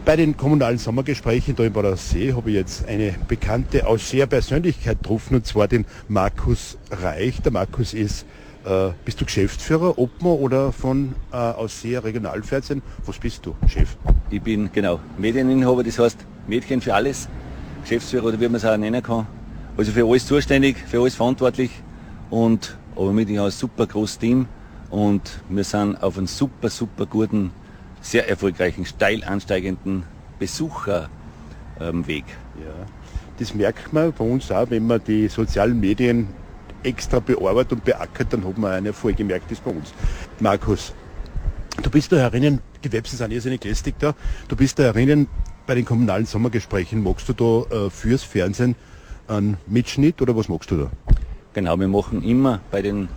Bei den kommunalen Sommergesprächen da in Bad Aussee habe ich jetzt eine bekannte Ausseher-Persönlichkeit getroffen, und zwar den Markus Reich. Der Markus ist, bist du Geschäftsführer, Obmann oder von Ausseer Regionalfernsehen? Was bist du, Chef? Ich bin, genau, Medieninhaber, das heißt Mädchen für alles, Geschäftsführer oder wie man es auch nennen kann. Also für alles zuständig, für alles verantwortlich und aber mit einem super großes Team und wir sind auf einem super guten, sehr erfolgreichen, steil ansteigenden Besucherweg. Ja, das merkt man bei uns auch, wenn man die sozialen Medien extra bearbeitet und beackert, dann hat man einen Erfolg gemerkt, das bei uns. Markus, du bist da herinnen, die Websen sind irrsinnig lästig da, du bist da herinnen bei den kommunalen Sommergesprächen. Magst du da fürs Fernsehen einen Mitschnitt oder was magst du da? Genau, wir machen immer bei den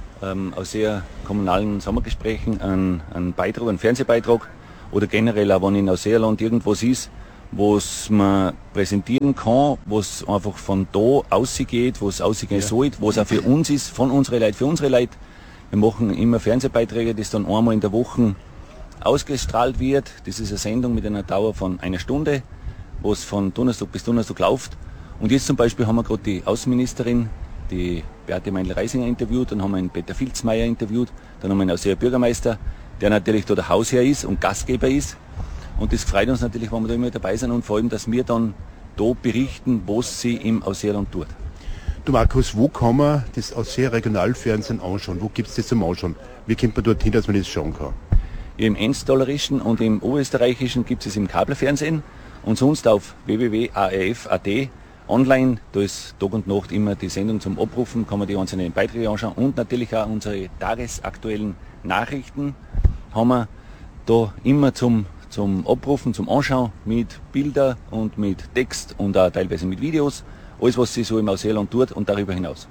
Ausseer kommunalen Sommergesprächen einen Beitrag, einen Fernsehbeitrag oder generell auch, wenn in Ausseerland irgendwas ist, was man präsentieren kann, was einfach von da ausgeht, was ausgehen sollte, was auch für uns ist, von unseren Leuten, für unsere Leute. Wir machen immer Fernsehbeiträge, das dann einmal in der Woche ausgestrahlt wird. Das ist eine Sendung mit einer Dauer von einer Stunde, was von Donnerstag bis Donnerstag läuft. Und jetzt zum Beispiel haben wir gerade die Außenministerin, die Beate Meindl-Reisinger interviewt, dann haben wir einen Peter Filzmeier interviewt, dann haben wir einen Ausseer Bürgermeister, der natürlich da der Hausherr ist und Gastgeber ist. Und das freut uns natürlich, wenn wir da immer dabei sind und vor allem, dass wir dann da berichten, was sie im Ausseerland tut. Du Markus, wo kann man das Ausseer Regionalfernsehen anschauen? Wo gibt es das zum Anschauen? Wie kommt man dorthin, dass man das schauen kann? Im Enztalerischen und im Oberösterreichischen gibt es im Kabelfernsehen und sonst auf www.arf.at online, da ist Tag und Nacht immer die Sendung zum Abrufen, kann man die einzelnen Beiträge anschauen und natürlich auch unsere tagesaktuellen Nachrichten haben wir da immer zum Abrufen, zum Anschauen mit Bilder und mit Text und auch teilweise mit Videos, alles was sich so im Ausseerland tut und darüber hinaus.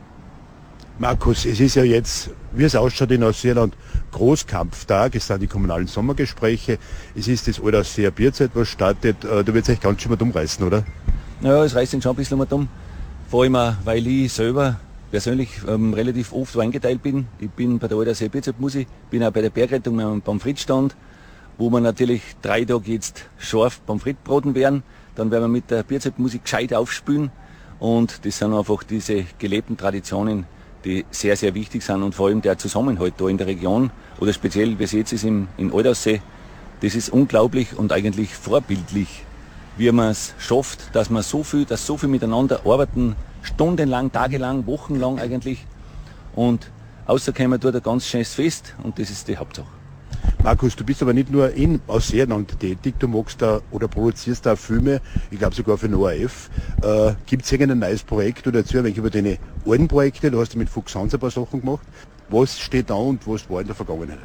Markus, es ist ja jetzt, wie es ausschaut in Ausseerland, Großkampftag, es sind die kommunalen Sommergespräche, es ist das alte Ausseer Bierzeit, was startet, da wird es euch ganz schön mal umreißen, oder? Naja, es reißt ihn schon ein bisschen um. Vor allem auch, weil ich selber persönlich relativ oft eingeteilt bin. Ich bin bei der alten Ausseer Bierzeitmusik, bin auch bei der Bergrettung beim Frittstand, wo wir natürlich 3 Tage jetzt scharf beim Frittbraten werden. Dann werden wir mit der Bierzeitmusik gescheit aufspülen und das sind einfach diese gelebten Traditionen, die sehr wichtig sind und vor allem der Zusammenhalt da in der Region oder speziell, wie es jetzt ist in Altaussee, das ist unglaublich und eigentlich vorbildlich, wie man es schafft, dass so viel miteinander arbeiten, stundenlang, tagelang, wochenlang eigentlich und außerkommen tut ein ganz schönes Fest und das ist die Hauptsache. Markus, du bist aber nicht nur in Ausseerland tätig, du machst da oder produzierst da Filme, ich glaube sogar für den ORF. Gibt es irgendein neues Projekt oder erzähl über deine alten Projekte? Du hast ja mit Fuchs Hans ein paar Sachen gemacht. Was steht da und was war in der Vergangenheit?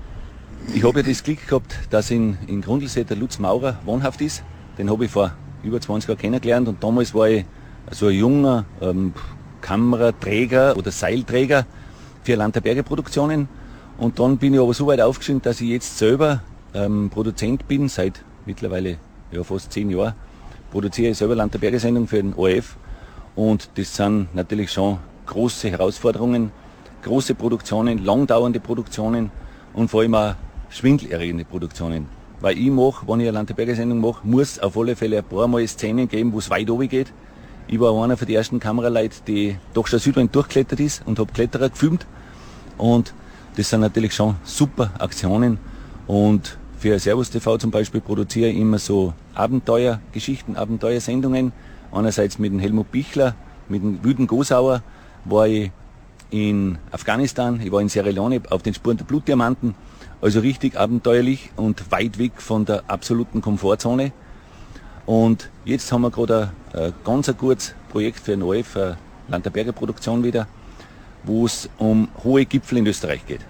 Ich habe ja das Glück gehabt, dass in Grundlsee der Lutz Maurer wohnhaft ist. Den habe ich vor über 20 Jahren kennengelernt und damals war ich so ein junger Kameraträger oder Seilträger für Land der Berge Produktionen. Und dann bin ich aber so weit aufgestiegen, dass ich jetzt selber Produzent bin, seit mittlerweile fast 10 Jahren. Produziere ich selber Land der Berge Sendung für den ORF. Und das sind natürlich schon große Herausforderungen, große Produktionen, langdauernde Produktionen und vor allem auch schwindelerregende Produktionen. Weil ich mache, wenn ich eine Land der Berge Sendung mache, muss auf alle Fälle ein paar Mal Szenen geben, wo es weit oben geht. Ich war einer von den ersten Kameraleuten, die doch schon Südwand durchgeklettert ist und habe Kletterer gefilmt. Und das sind natürlich schon super Aktionen und für Servus TV zum Beispiel produziere ich immer so Abenteuergeschichten, Abenteuersendungen. Einerseits mit dem Helmut Bichler, mit dem Wüden Gosauer war ich in Afghanistan, ich war in Sierra Leone auf den Spuren der Blutdiamanten, also richtig abenteuerlich und weit weg von der absoluten Komfortzone. Und jetzt haben wir gerade ein ganz gutes Projekt für ein ORF, eine Land der Berge Produktion wieder, wo es um hohe Gipfel in Österreich geht.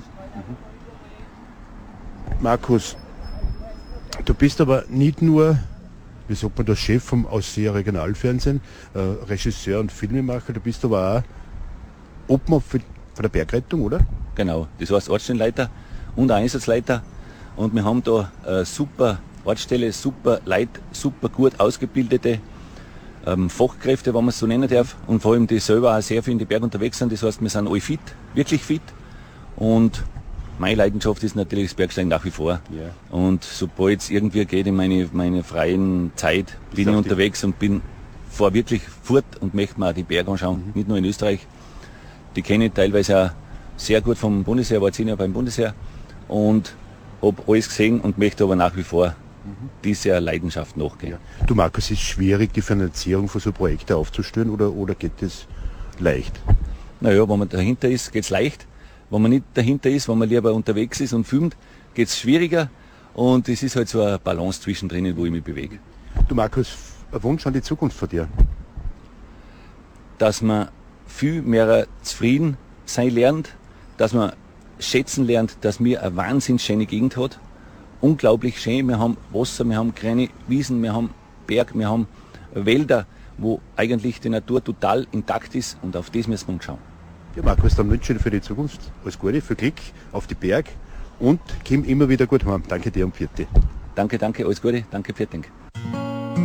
Markus, du bist aber nicht nur, wie sagt man, der Chef vom Ausseer Regionalfernsehen, Regisseur und Filmemacher, du bist aber auch Obmann von der Bergrettung, oder? Genau, das heißt Ortsstellenleiter und Einsatzleiter und wir haben da eine super Ortsstelle, super Leute, super gut ausgebildete Fachkräfte, wenn man es so nennen darf, und vor allem die selber auch sehr viel in die Berge unterwegs sind. Das heißt, wir sind alle fit, wirklich fit und meine Leidenschaft ist natürlich das Bergsteigen nach wie vor. Ja. Und sobald es irgendwie geht in meine freien Zeit, bin ich unterwegs und fahre wirklich fort und möchte mir auch die Berge anschauen. Nicht nur in Österreich. Die kenne ich teilweise auch sehr gut vom Bundesheer, war 10 Jahre beim Bundesheer und habe alles gesehen und möchte aber nach wie vor dieser Leidenschaft nachgehen. Ja. Du Markus, ist es schwierig, die Finanzierung von so Projekten aufzustellen oder geht das leicht? Naja, wenn man dahinter ist, geht es leicht. Wenn man nicht dahinter ist, wenn man lieber unterwegs ist und filmt, geht es schwieriger. Und es ist halt so eine Balance zwischendrin, wo ich mich bewege. Du Markus, ein Wunsch an die Zukunft von dir? Dass man viel mehr zufrieden sein lernt, dass man schätzen lernt, dass wir eine wahnsinnig schöne Gegend hat. Unglaublich schön. Wir haben Wasser, wir haben kleine Wiesen, wir haben Berg, wir haben Wälder, wo eigentlich die Natur total intakt ist und auf das müssen wir uns schauen. Ja Markus, dann wünsche ich dir für die Zukunft alles Gute, viel Glück auf die Berg und komm immer wieder gut heim. Danke dir und Vierte. Danke, alles Gute, danke, Vierting.